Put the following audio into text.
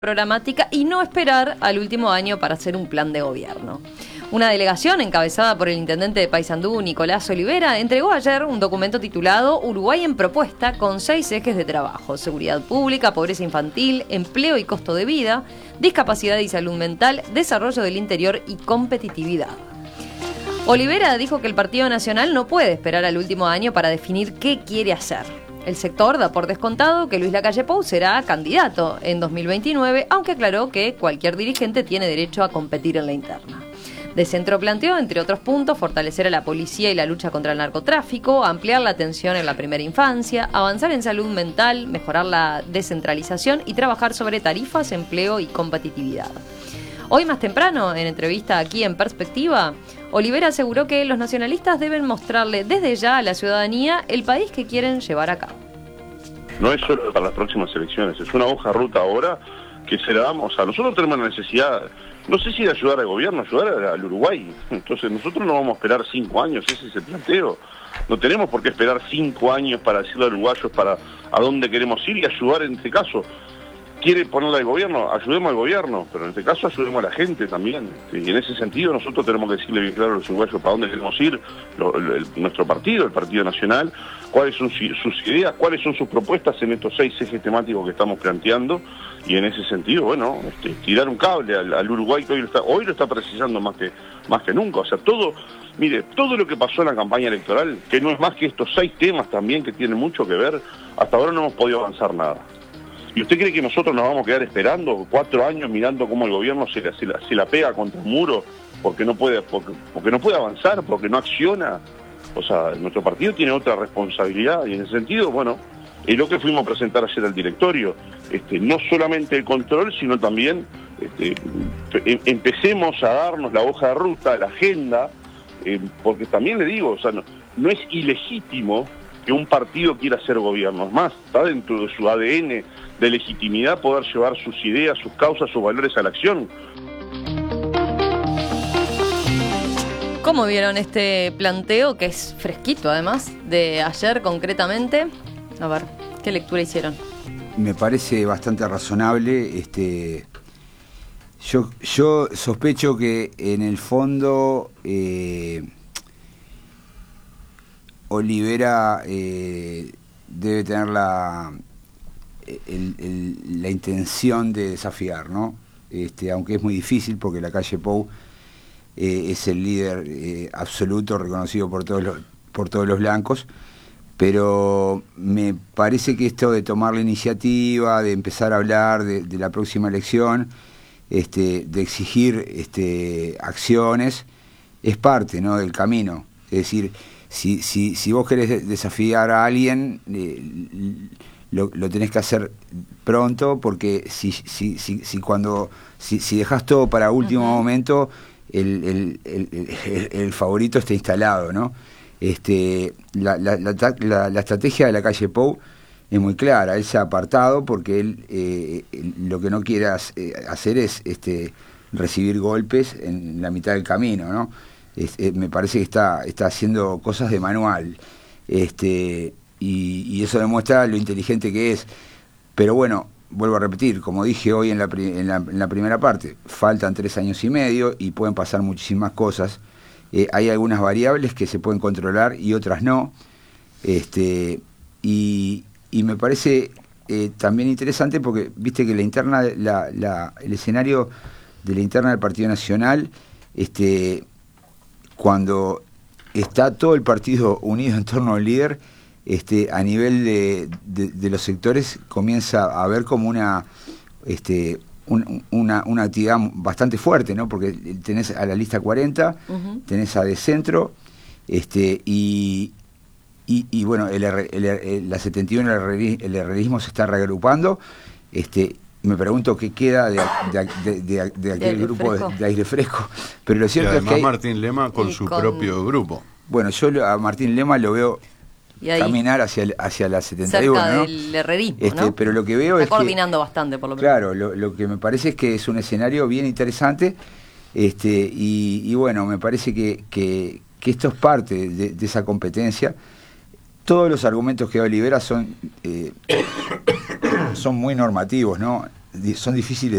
programática y no esperar al último año para hacer un plan de gobierno. Una delegación encabezada por el intendente de Paysandú, Nicolás Olivera, entregó ayer un documento titulado Uruguay en Propuesta, con 6 ejes de trabajo: seguridad pública, pobreza infantil, empleo y costo de vida, discapacidad y salud mental, desarrollo del interior y competitividad. Olivera dijo que el Partido Nacional no puede esperar al último año para definir qué quiere hacer. El sector da por descontado que Luis Lacalle Pou será candidato en 2029, aunque aclaró que cualquier dirigente tiene derecho a competir en la interna. De Centro planteó, entre otros puntos, fortalecer a la policía y la lucha contra el narcotráfico, ampliar la atención en la primera infancia, avanzar en salud mental, mejorar la descentralización y trabajar sobre tarifas, empleo y competitividad. Hoy más temprano, en entrevista aquí en Perspectiva, Olivera aseguró que los nacionalistas deben mostrarle desde ya a la ciudadanía el país que quieren llevar a cabo. No es solo para las próximas elecciones, es una hoja de ruta ahora que se la damos. O sea, nosotros tenemos la necesidad, no sé si de ayudar al gobierno, ayudar al Uruguay. Entonces nosotros no vamos a esperar 5 años, ese es el planteo. No tenemos por qué esperar 5 años para decirle a los uruguayos para a dónde queremos ir y ayudar en este caso. ¿Quiere ponerla al gobierno? Ayudemos al gobierno, pero en este caso ayudemos a la gente también. Y en ese sentido nosotros tenemos que decirle bien claro a los uruguayos para dónde queremos ir, nuestro partido, el Partido Nacional, cuáles son sus ideas, cuáles son sus propuestas en estos 6 ejes temáticos que estamos planteando. Y en ese sentido, bueno, tirar un cable al Uruguay que hoy lo está precisando más que nunca. O sea, todo lo que pasó en la campaña electoral, que no es más que estos 6 temas también que tienen mucho que ver, hasta ahora no hemos podido avanzar nada. ¿Y usted cree que nosotros nos vamos a quedar esperando 4 años mirando cómo el gobierno se la pega contra un muro porque no puede avanzar, porque no acciona? O sea, nuestro partido tiene otra responsabilidad y en ese sentido, bueno, es lo que fuimos a presentar ayer al directorio. No solamente el control, sino también empecemos a darnos la hoja de ruta, la agenda, porque también le digo, o sea, no es ilegítimo que un partido quiera hacer gobierno. Es más, está dentro de su ADN de legitimidad poder llevar sus ideas, sus causas, sus valores a la acción. ¿Cómo vieron este planteo, que es fresquito además, de ayer concretamente? A ver, ¿qué lectura hicieron? Me parece bastante razonable. Yo sospecho que en el fondo Olivera debe tener la intención de desafiar, ¿no? Aunque es muy difícil porque Lacalle Pou es el líder absoluto, reconocido por todos los blancos, pero me parece que esto de tomar la iniciativa, de empezar a hablar de la próxima elección, de exigir acciones, es parte, ¿no?, del camino. Es decir, si vos querés desafiar a alguien, lo tenés que hacer pronto, porque si dejás todo para último momento, el favorito está instalado, ¿no? La estrategia de Lacalle Pou es muy clara. Él se ha apartado porque él lo que no quiere hacer es recibir golpes en la mitad del camino, ¿no? Me parece que está haciendo cosas de manual, y eso demuestra lo inteligente que es. Pero bueno, vuelvo a repetir, como dije hoy en la primera parte, faltan 3 años y medio y pueden pasar muchísimas cosas. Hay algunas variables que se pueden controlar y otras no, y me parece también interesante porque viste que la interna, el escenario de la interna del Partido Nacional, cuando está todo el partido unido en torno al líder, a nivel de los sectores comienza a haber como una actividad bastante fuerte, ¿no? Porque tenés a la lista 40, tenés a De Centro, y bueno, la 71, el herrerismo se está reagrupando. Me pregunto qué queda de aquel grupo de aire fresco. Pero lo cierto es que Martín Lema con su propio grupo. Bueno, yo a Martín Lema lo veo caminar hacia la 71, cerca, ¿no?, del herrerismo, ¿no? Pero lo que veo está es coordinando bastante, por lo menos. Claro, lo que me parece es que es un escenario bien interesante, y bueno, me parece que esto es parte de esa competencia. Todos los argumentos que da Olivera son muy normativos, ¿no? Son difíciles